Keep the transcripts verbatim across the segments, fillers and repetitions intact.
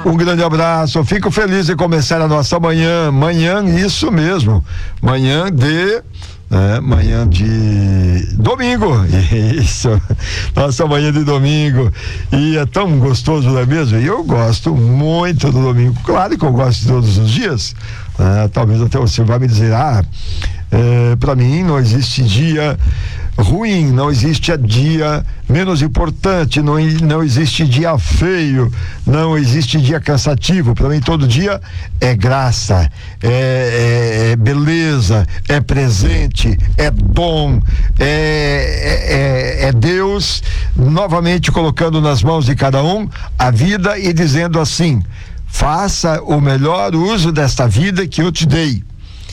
Um grande abraço, fico feliz de começar a nossa manhã, manhã, isso mesmo, manhã de, é, manhã de domingo, isso, nossa manhã de domingo, e é tão gostoso, não é mesmo? E eu gosto muito do domingo, claro que eu gosto de todos os dias, é, talvez até você vai me dizer, ah, é, para mim não existe dia ruim, não existe dia menos importante, não, não existe dia feio, não existe dia cansativo. Para mim todo dia é graça, é, é, é beleza, é presente, é dom, é, é, é Deus novamente colocando nas mãos de cada um a vida e dizendo assim: faça o melhor uso desta vida que eu te dei.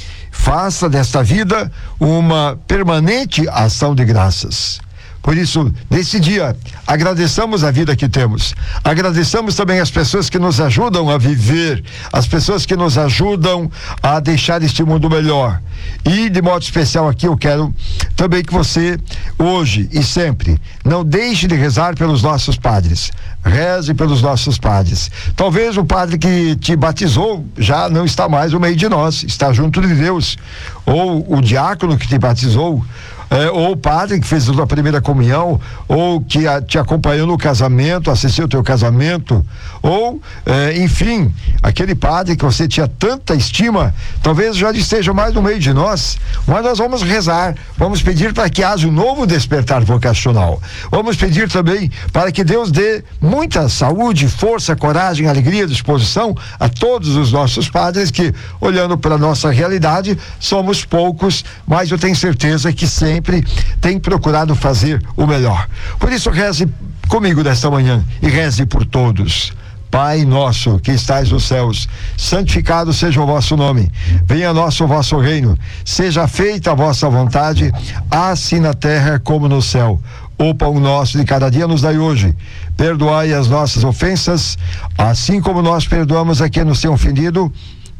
Faça desta vida uma permanente ação de graças. Por isso, nesse dia, agradeçamos a vida que temos. Agradeçamos também as pessoas que nos ajudam a viver, as pessoas que nos ajudam a deixar este mundo melhor. E, de modo especial aqui, eu quero também que você, hoje e sempre, não deixe de rezar pelos nossos padres. Reze pelos nossos padres. Talvez o padre que te batizou já não está mais no meio de nós, está junto de Deus. Ou o diácono que te batizou, É, ou o padre que fez a tua primeira comunhão, ou que a, te acompanhou no casamento, assistiu o teu casamento, ou, é, enfim, aquele padre que você tinha tanta estima, talvez já esteja mais no meio de nós, mas nós vamos rezar, vamos pedir para que haja um novo despertar vocacional, vamos pedir também para que Deus dê muita saúde, força, coragem, alegria, disposição a todos os nossos padres que, olhando para a nossa realidade, somos poucos, mas eu tenho certeza que sempre sempre tem procurado fazer o melhor. Por isso, reze comigo nesta manhã e reze por todos. Pai nosso que estais nos céus, santificado seja o vosso nome, venha a nós o vosso reino, seja feita a vossa vontade, assim na terra como no céu. O pão nosso de cada dia nos dai hoje, perdoai as nossas ofensas, assim como nós perdoamos a quem nos tem ofendido,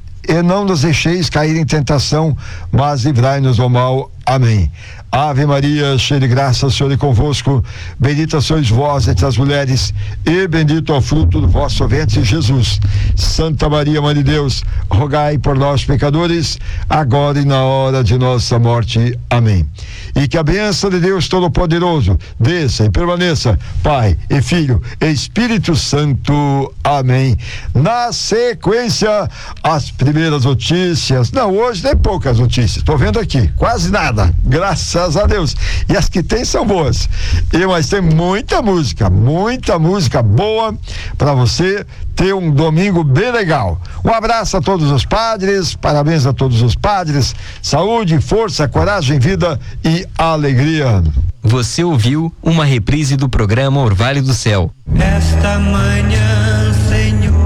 e não nos deixeis cair em tentação, mas livrai-nos do mal. Amém. Ave Maria, cheia de graça, o Senhor é convosco, bendita sois vós entre as mulheres, e bendito é o fruto do vosso ventre, Jesus. Santa Maria, Mãe de Deus, rogai por nós, pecadores, agora e na hora de nossa morte. Amém. E que a bênção de Deus Todo-Poderoso desça e permaneça, Pai e Filho e Espírito Santo. Amém. Na sequência, as primeiras notícias. Não, hoje tem poucas notícias, estou vendo aqui, quase nada. Graças a Deus. E as que tem são boas. E, mas tem muita música, muita música boa para você ter um domingo bem legal. Um abraço a todos os padres, parabéns a todos os padres, saúde, força, coragem, vida e alegria. Você ouviu uma reprise do programa Orvalho do Céu. Esta manhã, Senhor.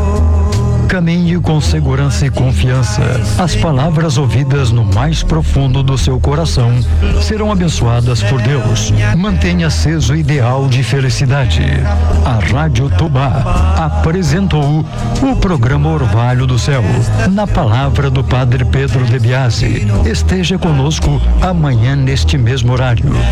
Caminhe com segurança e confiança. As palavras ouvidas no mais profundo do seu coração serão abençoadas por Deus. Mantenha aceso o ideal de felicidade. A Rádio Tubá apresentou o programa Orvalho do Céu, na palavra do Padre Pedro de Biasi. Esteja conosco amanhã neste mesmo horário.